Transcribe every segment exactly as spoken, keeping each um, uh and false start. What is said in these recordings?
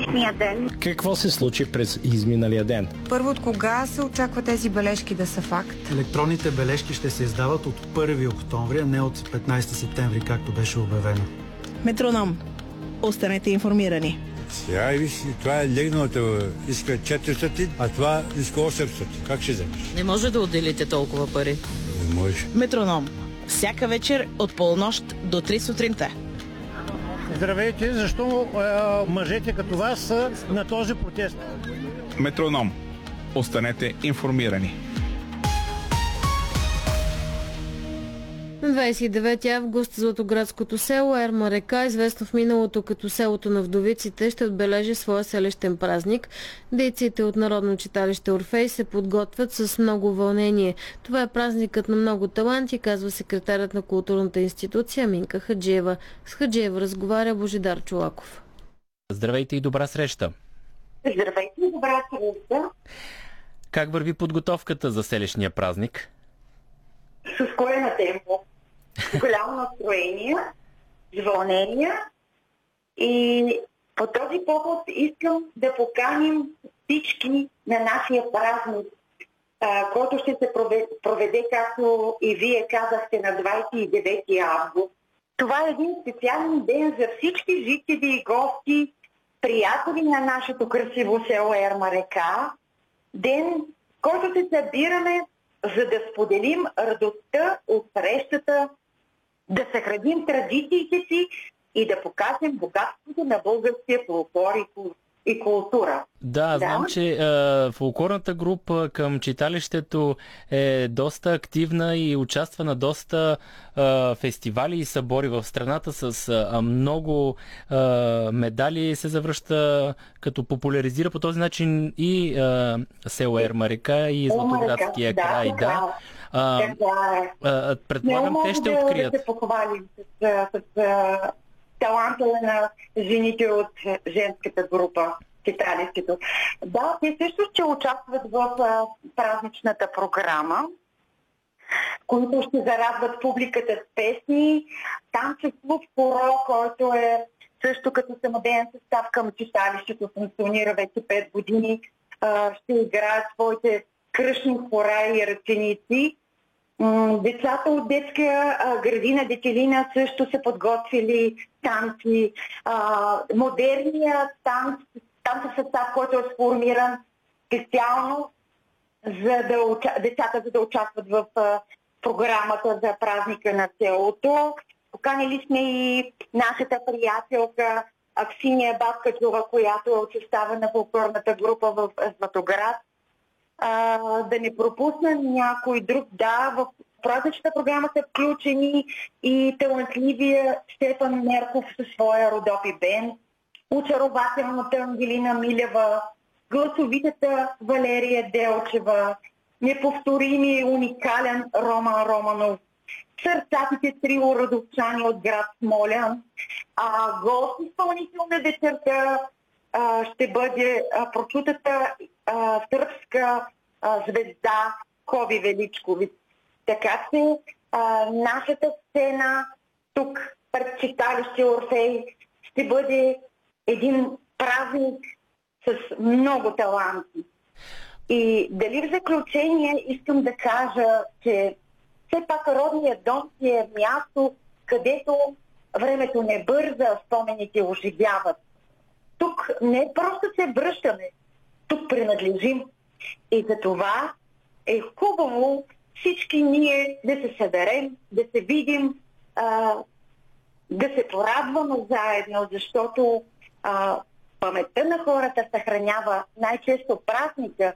днешния ден. Какво се случи през изминалия ден? Първо, от кога се очаква тези бележки да са факт? Електронните бележки ще се издават от първи октомври, а не от петнайсети септември, както беше обявено. Метроном. Останете информирани. Сега и виж, това е легналата, иска четиристотин, а това иска осемстотин. Как ще вземеш? Не може да отделите толкова пари. Не може. Метроном. Всяка вечер от полунощ до три сутринта. Здравейте, защо е, мъжете като вас са на този протест? Метроном. Останете информирани. На двайсет и девети август Златоградското село Ерма река, известно в миналото като селото на вдовиците, ще отбележи своя селищен празник. Дейците от Народно читалище Орфей се подготвят с много вълнение. Това е празникът на много таланти, казва секретарят на културната институция Минка Хаджиева. С Хаджиева разговаря Божидар Чолаков. Здравейте и добра среща! Здравейте и добра среща! Как върви подготовката за селищния празник? С кое на темпо? Голямо настроение, с вълнение и по този повод искам да поканим всички на нашия празник, а, който ще се проведе, проведе, както и вие казахте, на двайсет и девети август. Това е един специален ден за всички жители и гости, приятели на нашето красиво село Ерма река. Ден, който се събираме, за да споделим радостта от срещата, да съхраним традициите си и да покажем богатството на българския фолклор и култура. Да, да? знам, че е, фолклорната група към читалището е доста активна и участва на доста е, фестивали и събори в страната с е, много е, медали, се завръща, като популяризира по този начин и е, село Ерма река и Златоградския да, край. Да, да. А, а, предполагам, те ще да, открият. Да се похвалим с, с, с таланта на жените от женската група. Читалището. Да, те също ще участват в а, празничната програма, които ще зарадват публиката с песни. Там ще клуб Хоро, който е също като самодеен състав към читалището, функционира вече пет години. А, ще играят своите кръшни хора и ръченици. М- децата от детска а, градина Детелина също са подготвили танци. А, модерният танц Танцов състав, който е сформиран специално за да уча... децата, за да участват в а, програмата за празника на селото. Поканили сме и нашата приятелка Аксиния Бабкачова, която е от състава на фолклорната група в Златоград. А, да не пропуснем някой друг. Да, в празничната програма са включени и талантливия Стефан Мерков със своя Родопи бенд, очарователната Ангелина Милева, гласовитата Валерия Делчева, неповторими уникален Роман Романов, сърцатите трио родовчани от град Смолян, а гост изпълнител на вечерта а, ще бъде а, прочутата а, сръбска а, звезда Кови Величковиц. Така че а, нашата сцена тук пред читалище Орфей ще бъде един празник с много таланти. И дали в заключение искам да кажа, че все пак родният дом си е място, където времето не бърза, спомените оживяват. Тук не просто се връщаме, тук принадлежим. И за това е хубаво всички ние да се съберем, да се видим, а, да се порадваме заедно, защото а, паметта на хората съхранява най-често празника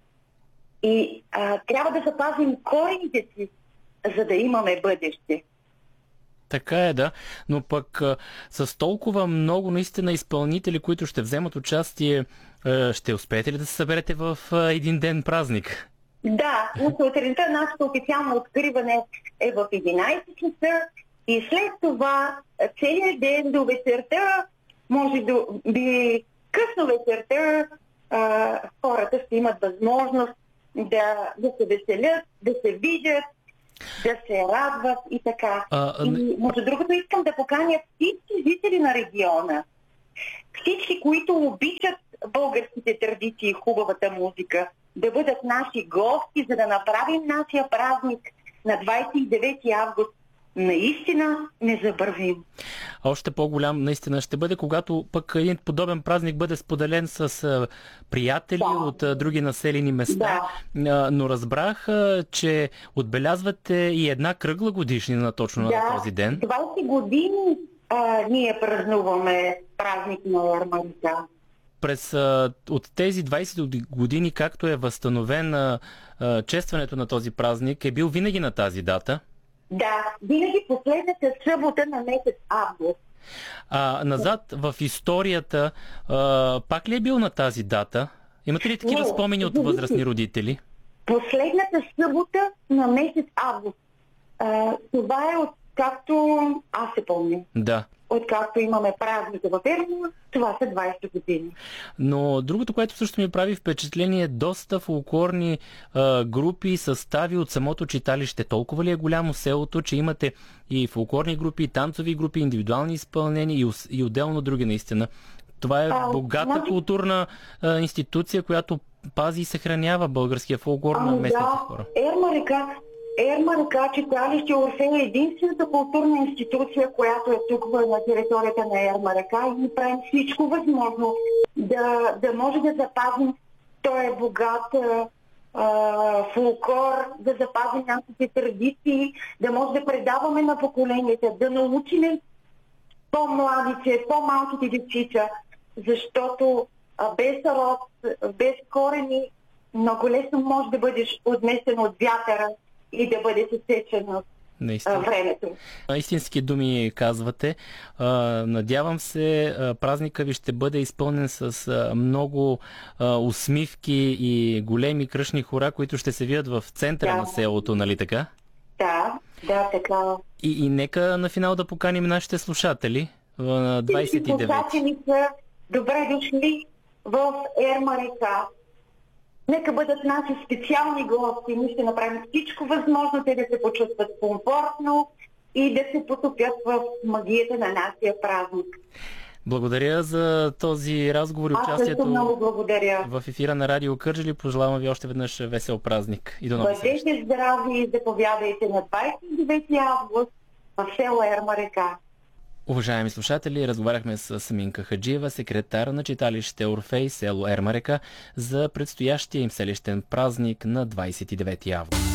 и а, трябва да запазим корените си, за да имаме бъдеще. Така е, да. Но пък а, с толкова много наистина изпълнители, които ще вземат участие, а, ще успеете ли да се съберете в а, един ден празник? Да, но сутринта нашето официално откриване е в единайсет часа и след това целият ден до вечерта, може да би късно вечерта, а, хората ще имат възможност да, да се веселят, да се видят, да се радват и така. А, и, между другото, искам да поканя всички жители на региона Всички, които обичат българските традиции и хубавата музика, да бъдат наши гости, за да направим нашия празник на двадесет и девети август наистина незабравим. Още по-голям наистина ще бъде, когато пък един подобен празник бъде споделен с а, приятели да. от а, други населени места. Да. А, но разбрах, а, че отбелязвате и една кръгла годишнина точно да. на този ден. двадесет години а, ние празнуваме празник на Ермарика. През а, от тези двадесет години, както е възстановен а, а, честването на този празник, е бил винаги на тази дата? Да, винаги последната събота на месец август. А назад в историята, а, пак ли е бил на тази дата? Имате ли такива Не, спомени от възрастни родители? Последната събота на месец август. А, това е откакто аз се помня. Да. Откакто имаме празника в Ермарика, това са двадесет години. Но другото, което също ми прави впечатление, е доста фолклорни а, групи и състави от самото читалище. Толкова ли е голямо селото, че имате и фолклорни групи, и танцови групи, индивидуални изпълнения и, и отделно други наистина. Това е а, богата значи... културна а, институция, която пази и съхранява българския фолклор а, на местните да, хора. Ермарика, Ермарика, читалище Орфей е единствената културна институция, която е тук на територията на Ермарика и ние правим всичко възможно да, да може да запазим този е богат а, фолклор, да запазим нашите традиции, да може да предаваме на поколенията, да научим по-младите, по-малките дечица, защото а, без род, без корени много лесно може да бъдеш отнесен от вятъра и да бъде съсечен от времето. Истински думи казвате. Надявам се, празника ви ще бъде изпълнен с много усмивки и големи кръшни хора, които ще се вият в центъра да. на селото, нали така? Да, да, така. И, и нека на финал да поканим нашите слушатели на двадесет и девети. Слушатели са добре дошли в Ермарика. Нека бъдат наши специални гости. Ние ще направим всичко възможно те да се почувстват комфортно и да се потопят в магията на нашия празник. Благодаря за този разговор и участието много благодаря. в ефира на Радио Кърджали. Пожелавам ви още веднъж весел празник и до нови срещи. Бъдете здрави и заповядайте на двадесет и девети август в село Ермарика. Уважаеми слушатели, разговаряхме с Минка Хаджиева, секретар на читалище Орфей, село Ермарика, за предстоящия им селищен празник на двадесет и девети август.